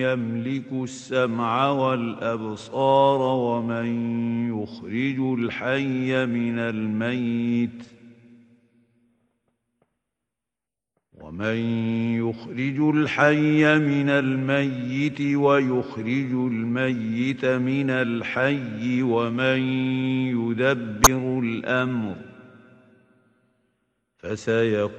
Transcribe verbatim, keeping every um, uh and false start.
يملك السمع والأبصار ومن يخرج الحي من الميت ومن يخرج الحي من الميت ويخرج الميت من الحي ومن يدبر الأمر فسيقولون